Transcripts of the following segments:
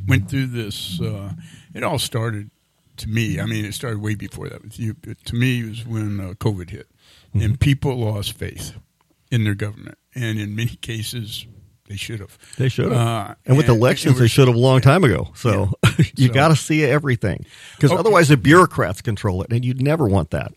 went through this. It all started, to me, I mean, it started way before that with you. But to me, it was when COVID hit. And people lost faith in their government. And in many cases, they should have. They should have. And with elections, they should have a long time ago. So you got to see everything. Because otherwise the bureaucrats control it, and you'd never want that.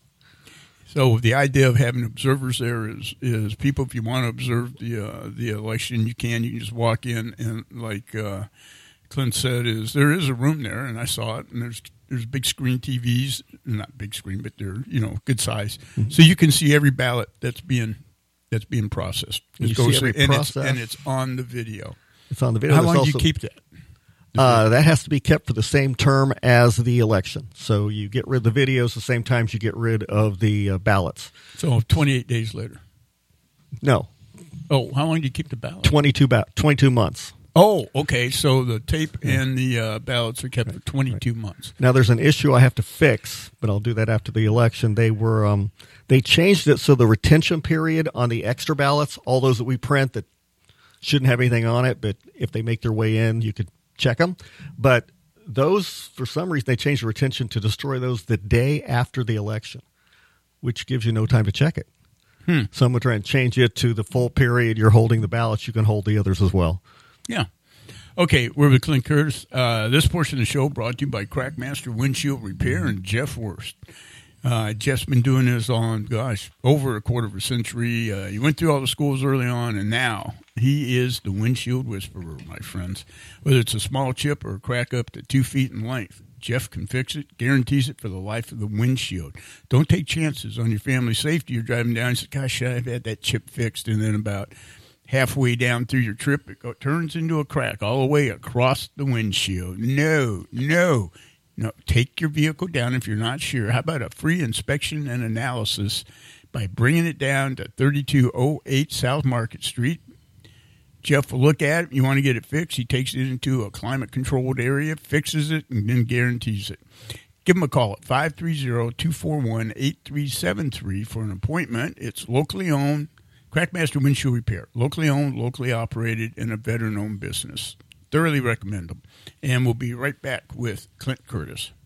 So the idea of having observers there is people, if you want to observe the election, you can. You can just walk in, and like Clint said, there is a room there, and I saw it, and there's big screen TVs, not big screen, but they're good size, so you can see every ballot that's being processed. You see every process, and it's on the video. It's on the video. How long do you keep that? That has to be kept for the same term as the election. So you get rid of the videos the same time you get rid of the ballots. So 28 days later. No. Oh, how long do you keep the ballot? 22 months. Oh, okay. So the tape and the ballots are kept for 22 months. Now there's an issue I have to fix, but I'll do that after the election. They changed it so the retention period on the extra ballots, all those that we print that shouldn't have anything on it, but if they make their way in, you could check them. But those, for some reason, they changed the retention to destroy those the day after the election, which gives you no time to check it. So I'm going to try and change it to the full period. You're holding the ballots. You can hold the others as well. Yeah. Okay, we're with Clint Curtis. This portion of the show brought to you by Crackmaster Windshield Repair and Jeff Worst. Jeff's been doing this over a quarter of a century. He went through all the schools early on, and now he is the windshield whisperer, my friends. Whether it's a small chip or a crack up to 2 feet in length, Jeff can fix it, guarantees it for the life of the windshield. Don't take chances on your family's safety. You're driving down and say, gosh, I've had that chip fixed, and then about halfway down through your trip, it turns into a crack all the way across the windshield. No. Take your vehicle down if you're not sure. How about a free inspection and analysis by bringing it down to 3208 South Market Street? Jeff will look at it. You want to get it fixed. He takes it into a climate-controlled area, fixes it, and then guarantees it. Give him a call at 530-241-8373 for an appointment. It's locally owned. Crackmaster Windshield Repair. Locally owned, locally operated, and a veteran-owned business. Thoroughly recommend them. And we'll be right back with Clint Curtis.